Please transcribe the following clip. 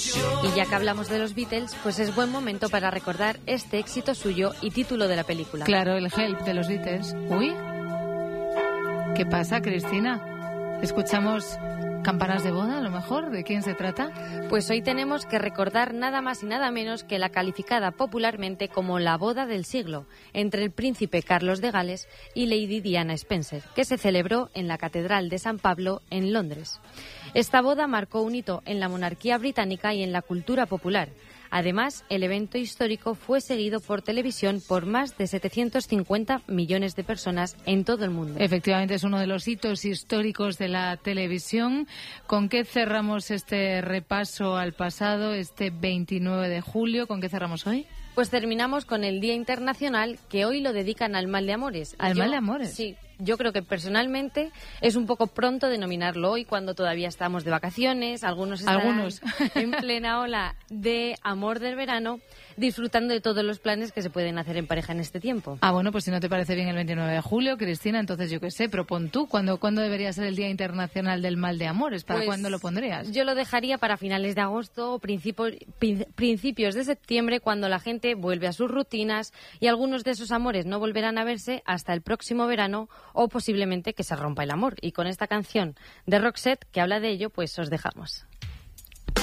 Y ya que hablamos de los Beatles, pues es buen momento para recordar este éxito suyo y título de la película. Claro, el Help de los Beatles. Uy, ¿qué pasa, Cristina? ¿Escuchamos campanas de boda, a lo mejor? ¿De quién se trata? Pues hoy tenemos que recordar nada más y nada menos que la calificada popularmente como la boda del siglo entre el príncipe Carlos de Gales y Lady Diana Spencer, que se celebró en la Catedral de San Pablo en Londres. Esta boda marcó un hito en la monarquía británica y en la cultura popular. Además, el evento histórico fue seguido por televisión por más de 750 millones de personas en todo el mundo. Efectivamente, es uno de los hitos históricos de la televisión. ¿Con qué cerramos este repaso al pasado, este 29 de julio? ¿Con qué cerramos hoy? Pues terminamos con el Día Internacional, que hoy lo dedican al mal de amores. ¿Al mal de amores? Sí. Yo creo que personalmente es un poco pronto denominarlo hoy cuando todavía estamos de vacaciones, algunos estarán en plena ola de amor del verano, disfrutando de todos los planes que se pueden hacer en pareja en este tiempo. Ah, bueno, pues si no te parece bien el 29 de julio, Cristina, entonces yo qué sé, propon tú, ¿cuándo debería ser el Día Internacional del Mal de Amores? ¿Para cuándo lo pondrías? Yo lo dejaría para finales de agosto o principios de septiembre, cuando la gente vuelve a sus rutinas y algunos de esos amores no volverán a verse hasta el próximo verano o posiblemente que se rompa el amor. Y con esta canción de Roxette que habla de ello, pues os dejamos.